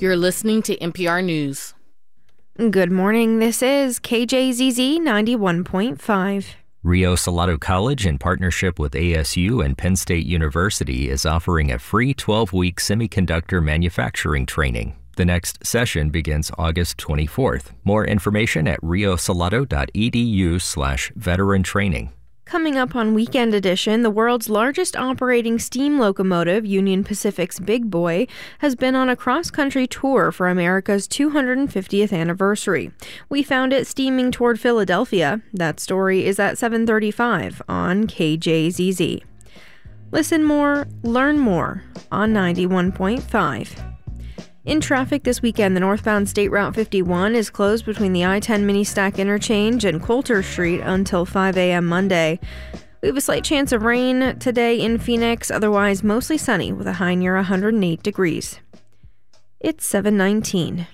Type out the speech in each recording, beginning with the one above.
You're listening to NPR News. Good morning. This is KJZZ 91.5. Rio Salado College, in partnership with ASU and Penn State University, is offering a free 12-week semiconductor manufacturing training. The next session begins August 24th. More information at riosalado.edu/veteran training. Coming up on Weekend Edition, the world's largest operating steam locomotive, Union Pacific's Big Boy, has been on a cross-country tour for America's 250th anniversary. We found it steaming toward Philadelphia. That story is at 7:35 on KJZZ. Listen more, learn more on 91.5. In traffic this weekend, the northbound State Route 51 is closed between the I-10 Mini-Stack Interchange and Coulter Street until 5 a.m. Monday. We have a slight chance of rain today in Phoenix, otherwise mostly sunny with a high near 108 degrees. It's 7:19.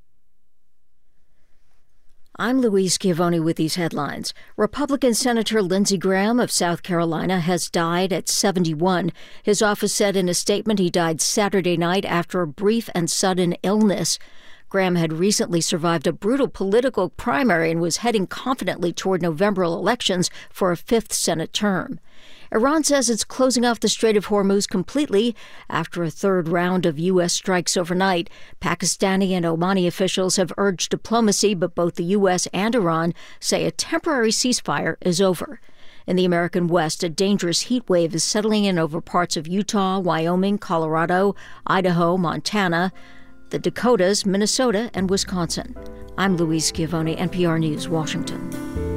I'm Louise Schiavone with these headlines. Republican Senator Lindsey Graham of South Carolina has died at 71. His office said in a statement he died Saturday night after a brief and sudden illness. Graham had recently survived a brutal political primary and was heading confidently toward November elections for a fifth Senate term. Iran says it's closing off the Strait of Hormuz completely after a third round of U.S. strikes overnight. Pakistani and Omani officials have urged diplomacy, but both the U.S. and Iran say a temporary ceasefire is over. In the American West, a dangerous heat wave is settling in over parts of Utah, Wyoming, Colorado, Idaho, Montana, the Dakotas, Minnesota, and Wisconsin. I'm Louise Schiavone, NPR News, Washington.